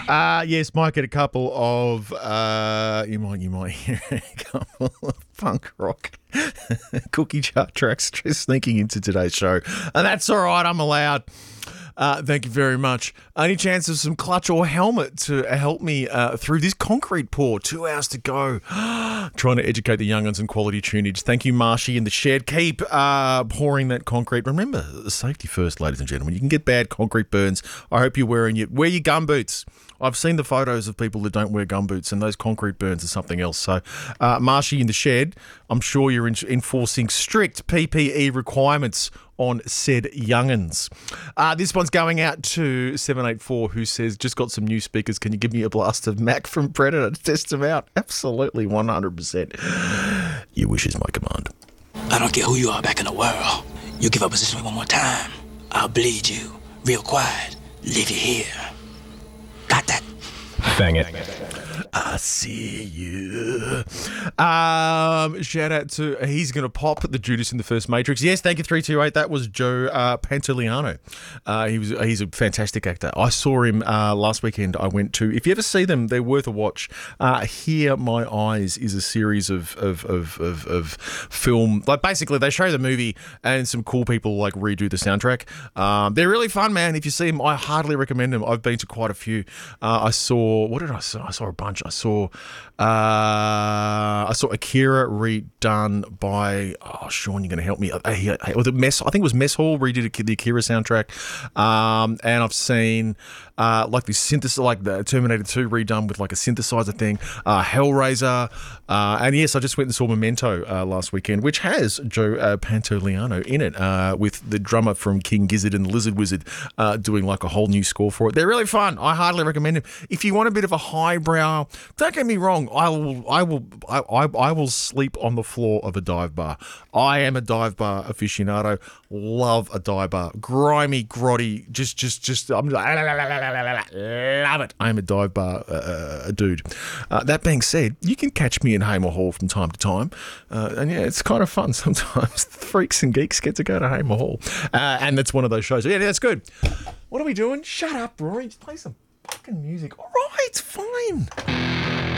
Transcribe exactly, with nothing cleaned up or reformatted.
Uh, yes, might get a couple of, uh, you might you might hear a couple of punk rock cookie chart tracks just sneaking into today's show. And that's all right, I'm allowed. Uh, thank you very much. Any chance of some clutch or helmet to help me uh, through this concrete pour? Two hours to go. Trying to educate the young'uns on quality tunage. Thank you, Marshy in the shed. Keep uh, pouring that concrete. Remember, safety first, ladies and gentlemen. You can get bad concrete burns. I hope you're wearing your, wear your gumboots. I've seen the photos of people that don't wear gumboots, and those concrete burns are something else. So, uh, Marshy in the shed, I'm sure you're in- enforcing strict P P E requirements on said young'uns. Uh, this one's going out to seven eight four, who says, just got some new speakers. Can you give me a blast of Mac from Predator to test them out? Absolutely, one hundred percent. Your wish is my command. I don't care who you are back in the world. You give up position one more time, I'll bleed you real quiet. Leave you here. Got that? Bang it. I see you. Um, shout out to, he's going to pop the Judas in the first Matrix. Yes, thank you, three two eight. That was Joe uh, Pantoliano. Uh, he was He's a fantastic actor. I saw him uh, last weekend. I went to, if you ever see them, they're worth a watch. Uh, Here My Eyes is a series of, of, of, of, of film. Like, basically, they show the movie and some cool people like redo the soundtrack. Um, they're really fun, man. If you see them, I hardly recommend them. I've been to quite a few. Uh, I saw, what did I see? I saw a bunch. I saw uh, I saw Akira redone by, oh, Sean, you're going to help me. Uh, he, uh, was it Mess, I think it was Mess Hall redid the Akira soundtrack. Um, and I've seen uh, like the synthesis, like the Terminator two redone with like a synthesizer thing. Uh, Hellraiser. Uh, and yes, I just went and saw Memento uh, last weekend, which has Joe uh, Pantoliano in it, uh, with the drummer from King Gizzard and the Lizard Wizard uh, doing like a whole new score for it. They're really fun. I hardly recommend them. If you want a bit of a highbrow, don't get me wrong, I will, I will, I, I, I will sleep on the floor of a dive bar. I am a dive bar aficionado. Love a dive bar. Grimy, grotty, just, just, just, I'm just, love it. I am a dive bar uh, dude. Uh, that being said, you can catch me in Hamer Hall from time to time, uh, and yeah, it's kind of fun sometimes. Freaks and geeks get to go to Hamer Hall, uh, and that's one of those shows. Yeah, that's good. What are we doing? Shut up, Rory. Just play some fucking music. All right, fine.